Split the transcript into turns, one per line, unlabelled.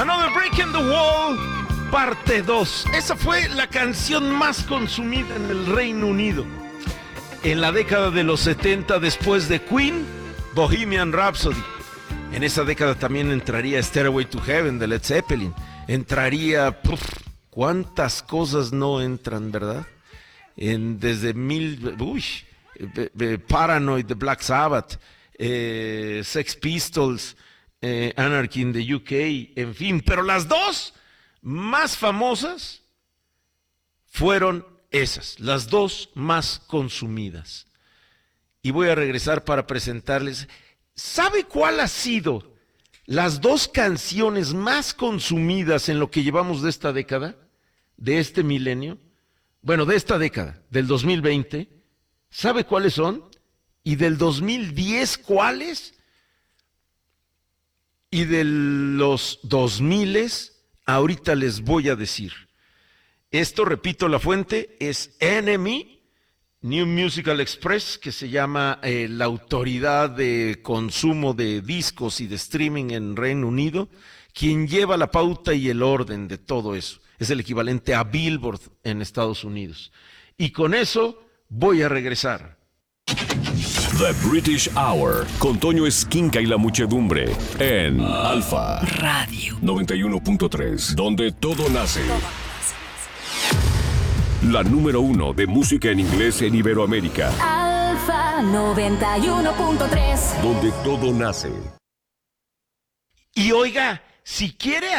Another Break in the Wall, parte 2. Esa fue la canción más consumida en el Reino Unido. En la década de los 70, después de Queen, Bohemian Rhapsody. En esa década también entraría Stairway to Heaven de Led Zeppelin. Entraría... ¿cuántas cosas no entran, verdad? Desde Paranoid de Black Sabbath, Sex Pistols, Anarchy in the UK, en fin. Pero las dos más famosas fueron esas, las dos más consumidas. Y voy a regresar para presentarles. ¿Sabe cuál ha sido las dos canciones más consumidas en lo que llevamos de esta década? De este milenio. Bueno, de esta década, del 2020. ¿Sabe cuáles son? ¿Y del 2010 cuáles? Y de los 2000, ahorita les voy a decir. Esto, repito, la fuente es NME, New Musical Express, que se llama la autoridad de consumo de discos y de streaming en Reino Unido, quien lleva la pauta y el orden de todo eso. Es el equivalente a Billboard en Estados Unidos. Y con eso voy a regresar.
The British Hour, con Toño Esquinca y la muchedumbre, en Alfa
Radio
91.3, donde todo nace. La número 1 de música en inglés en Iberoamérica.
Alfa 91.3,
donde todo nace.
Y oiga, si quiere